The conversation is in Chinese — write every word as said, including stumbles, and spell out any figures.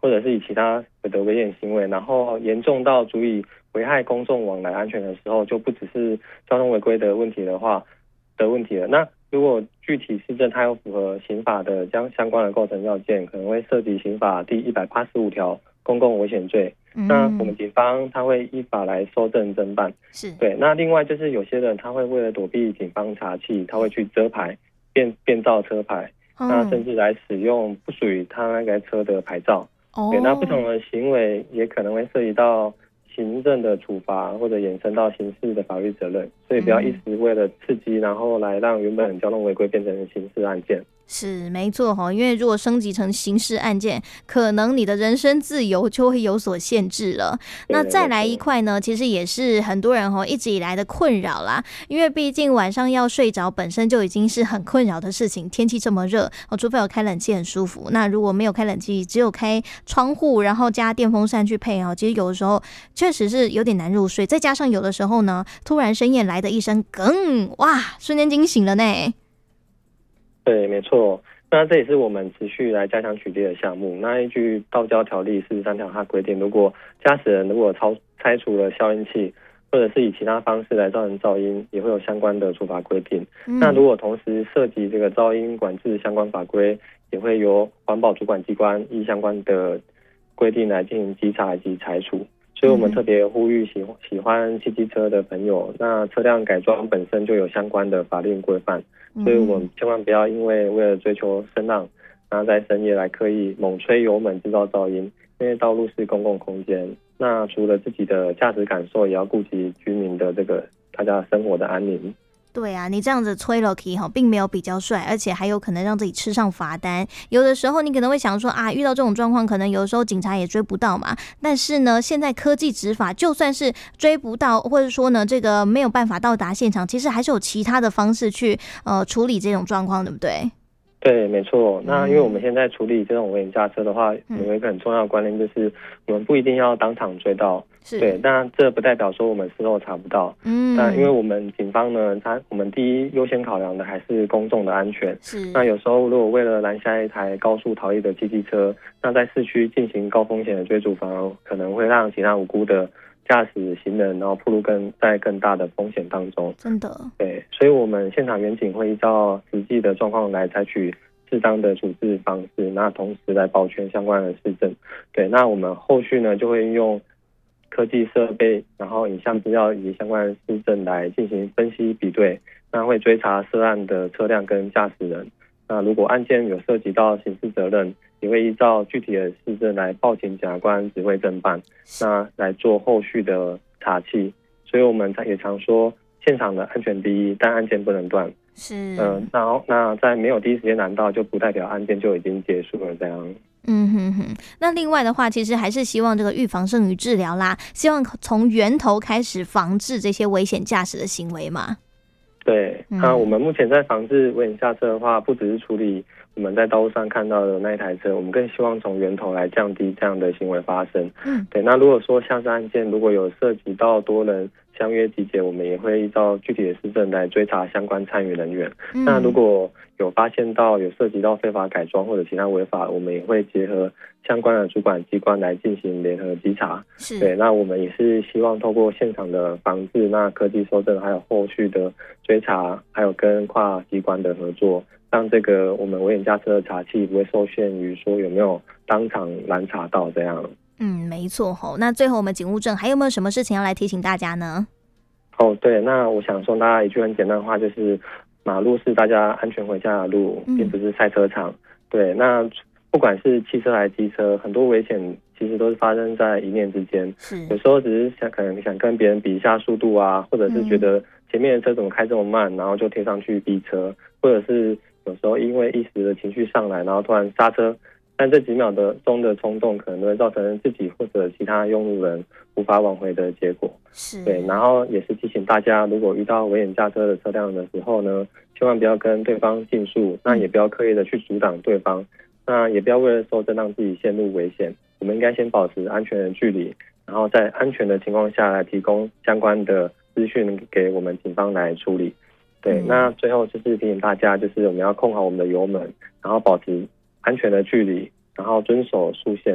或者是以其他的危险行为，然后严重到足以危害公众往来安全的时候，就不只是交通违规的问题的话的问题了。那如果具体事证它有符合刑法的相相关的构成要件，可能会涉及刑法第一百八十五条公共危险罪。嗯、那我们警方他会依法来搜证侦办。 是对。那另外就是有些人他会为了躲避警方查缉，他会去遮牌、变变造车牌。那甚至来使用不属于他那个车的牌照。哦，对，那不同的行为也可能会涉及到行政的处罚，或者衍生到刑事的法律责任，所以不要一时为了刺激，然后来让原本交通违规变成刑事案件。 是没错哈，因为如果升级成刑事案件，可能你的人身自由就会有所限制了。那再来一块呢，其实也是很多人哈一直以来的困扰啦，因为毕竟晚上要睡着本身就已经是很困扰的事情，天气这么热哦，除非有开冷气很舒服。那如果没有开冷气，只有开窗户，然后加电风扇去配哦，其实有的时候确实是有点难入睡。再加上有的时候呢，突然深夜来的一声哽，哇，瞬间惊醒了呢。 对，没错。那这也是我们持续来加强取缔的项目。那依据道交条例四十三条，它规定，如果驾驶人如果超拆除了消音器，或者是以其他方式来造成噪音，也会有相关的处罚规定。嗯、那如果同时涉及这个噪音管制相关法规，也会由环保主管机关依相关的规定来进行稽查以及裁处。所以我们特别呼吁喜喜欢骑机车的朋友，那车辆改装本身就有相关的法令规范，所以我们千万不要因为为了追求声浪，然后在深夜来刻意猛吹油门制造噪音，因为道路是公共空间，那除了自己的驾驶感受，也要顾及居民的这个大家生活的安宁。 对啊，你这样子吹了 key 并没有比较帅，而且还有可能让自己吃上罚单。有的时候你可能会想说啊，遇到这种状况，可能有的时候警察也追不到嘛。但是呢，现在科技执法，就算是追不到，或者说呢，这个没有办法到达现场，其实还是有其他的方式去呃处理这种状况，对不对？ 对，没错。那因为我们现在处理这种危险驾车的话，嗯、有一个很重要的观念，就是我们不一定要当场追到。对，那这不代表说我们事后查不到。嗯，那因为我们警方呢，它我们第一优先考量的还是公众的安全。是。那有时候如果为了拦下一台高速逃逸的汽机车，那在市区进行高风险的追逐，反而可能会让其他无辜的驾驶行人，然后暴露更在更大的风险当中。 真的。 对，所以我们现场员警会依照实际的状况来采取适当的处置方式，那同时来保全相关的事证。对，那我们后续呢就会用科技设备，然后影像资料以及相关的事证来进行分析比对，那会追查涉案的车辆跟驾驶人。那如果案件有涉及到刑事责任，也会依照具体的事证来报请检察官指挥侦办，那来做后续的查缉。所以我们也常说，现场的安全第一，但案件不能断。是，嗯、呃，然后那在没有第一时间拦到，就不代表案件就已经结束了，这样。 嗯哼哼，那另外的话，其实还是希望这个预防胜于治疗啦，希望从源头开始防治这些危险驾驶的行为嘛。 对，那、嗯、我们目前在防治危险驾车的话，不只是处理我们在道路上看到的那一台车，我们更希望从源头来降低这样的行为发生。嗯，对。那如果说像是案件如果有涉及到多人相约集结，我们也会依照具体的事证来追查相关参与人员。嗯、那如果有发现到有涉及到非法改装或者其他违法，我们也会结合相关的主管机关来进行联合稽查。是，对，那我们也是希望透过现场的防治、那科技搜证，还有后续的追查，还有跟跨机关的合作，让这个我们危险驾车的查缉不会受限于说有没有当场拦查到这样。 嗯，没错吼。那最后我们警务证还有没有什么事情要来提醒大家呢？ 哦，对，那我想送大家一句很简单的话，就是马路是大家安全回家的路，并不是赛车场。嗯、对，那不管是汽车还是机车，很多危险其实都是发生在一念之间。是，有时候只是想可能想跟别人比一下速度啊，或者是觉得前面的车怎么开这么慢，然后就贴上去逼车，或者是有时候因为一时的情绪上来，然后突然刹车，但这几秒的中的冲动可能都会造成自己或者其他用路人无法挽回的结果。是，对，然后也是提醒大家，如果遇到危险驾车的车辆的时候呢，千万不要跟对方竞速，那也不要刻意的去阻挡对方，那也不要为了搜证让自己陷入危险。我们应该先保持安全的距离，然后在安全的情况下来提供相关的资讯给我们警方来处理。对，嗯、那最后就是提醒大家，就是我们要控好我们的油门，然后保持安全的距离，然后遵守速限。